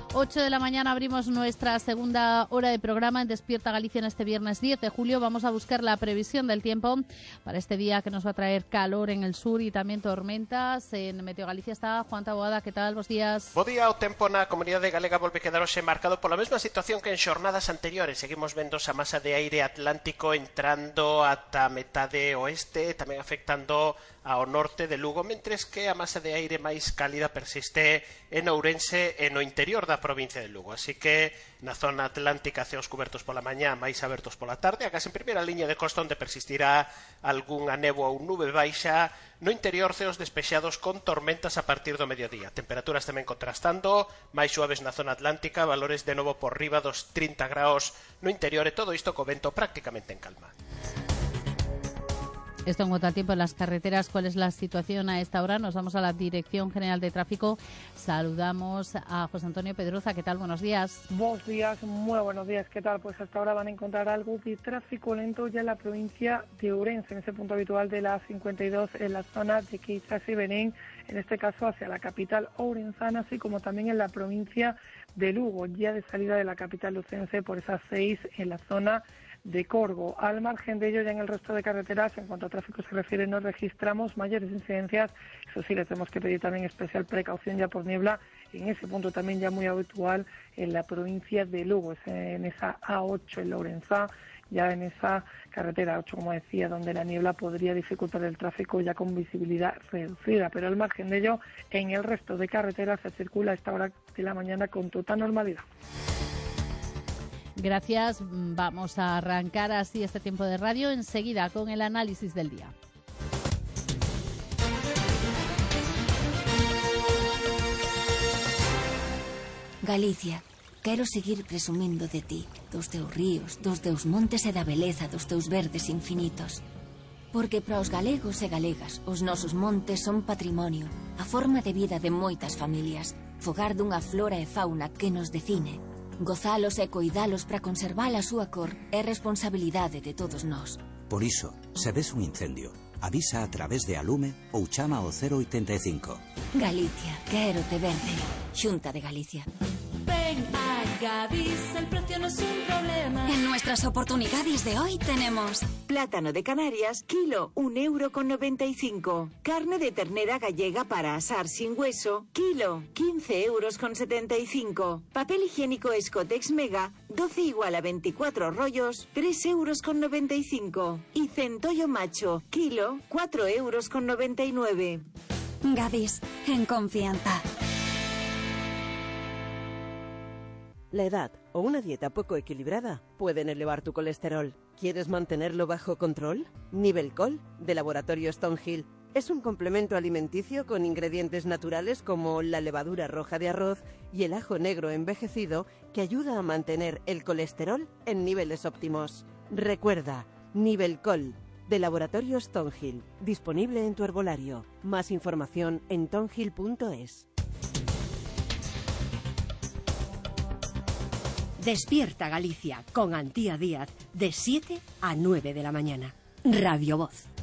8 de la mañana abrimos nuestra segunda hora de programa en Despierta Galicia en este viernes 10 de julio. Vamos a buscar la previsión del tiempo para este día que nos va a traer calor en el sur y tamén tormentas. En Meteo Galicia está Juan Taboada. ¿Qué tal? Bos días. Bo día. O tempo na comunidade galega volve quedar hoxe marcado pola mesma situación que en xornadas anteriores. Seguimos vendo esa masa de aire atlántico entrando ata metade oeste, tamén afectando ao norte de Lugo, mentres que a masa de aire máis cálida persiste en Ourense e no interior da provincia de Lugo. Así que na zona atlántica ceos cubertos pola mañá, máis abertos pola tarde, agás en primeira liña de costa onde persistirá algunha néboa ou nube baixa, no interior ceos despexados con tormentas a partir do mediodía. Temperaturas tamén contrastando, máis suaves na zona atlántica, valores de novo por riba dos 30 graus no interior e todo isto co vento prácticamente en calma. Esto en cuanto al tiempo en las carreteras. ¿Cuál es la situación a esta hora? Nos vamos a la Dirección General de Tráfico. Saludamos a José Antonio Pedroza. ¿Qué tal? Buenos días. Buenos días, muy buenos días. ¿Qué tal? Pues hasta ahora van a encontrar algo de tráfico lento ya en la provincia de Ourense, en ese punto habitual de la 52, en la zona de Quizás y Benén, en este caso hacia la capital ourenzana, así como también en la provincia de Lugo, ya de salida de la capital lucense por esas 6 en la zona de Corgo. Al margen de ello, ya en el resto de carreteras, en cuanto a tráfico se refiere, no registramos mayores incidencias. Eso sí, les tenemos que pedir también especial precaución ya por niebla, en ese punto también ya muy habitual en la provincia de Lugo, en esa A8 en Lourenzá, ya en esa carretera 8, como decía, donde la niebla podría dificultar el tráfico ya con visibilidad reducida. Pero al margen de ello, en el resto de carreteras se circula a esta hora de la mañana con total normalidad. Gracias. Vamos a arrancar así este tiempo de radio enseguida con el análisis del día. Galicia, quero seguir presumindo de ti, dos teus ríos, dos teus montes e da beleza dos teus verdes infinitos. Porque para os galegos e galegas, os nosos montes son patrimonio, a forma de vida de moitas familias, fogar dunha flora e fauna que nos define. Gozalos e coidalos para conservar a súa cor é responsabilidade de todos nós. Por iso, se ves un incendio, avisa a través de Alume ou chama ao 085. Galicia, quero te verde. Xunta de Galicia. Ven a Gadis, el precio no es un problema. En nuestras oportunidades de hoy tenemos plátano de Canarias, kilo, 1,95 €. Carne de ternera gallega para asar sin hueso, kilo, 15,75 €. Papel higiénico Escotex Mega, 12 igual a 24 rollos, 3,95 €. Y centollo macho, kilo, 4,99 €. Gadis, en confianza. La edad o una dieta poco equilibrada pueden elevar tu colesterol. ¿Quieres mantenerlo bajo control? Nivelcol, de Laboratorio Stonehill, es un complemento alimenticio con ingredientes naturales como la levadura roja de arroz y el ajo negro envejecido que ayuda a mantener el colesterol en niveles óptimos. Recuerda, Nivelcol, de Laboratorio Stonehill, disponible en tu herbolario. Más información en tonhill.es. Despierta Galicia con Antía Díaz de 7 a 9 de la mañana. Radio Voz.